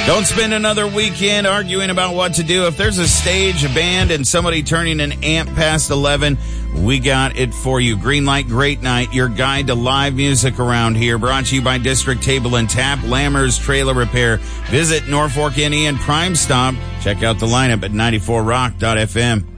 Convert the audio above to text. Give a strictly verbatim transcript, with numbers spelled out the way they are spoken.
Don't spend another weekend arguing about what to do. If there's a stage, a band, and somebody turning an amp past eleven, we got it for you. Greenlight Great Night, your guide to live music around here. Brought to you by District Table and Tap, Lammer's Trailer Repair. Visit Norfolk N E and Prime Stop. Check out the lineup at ninety-four rock dot f m.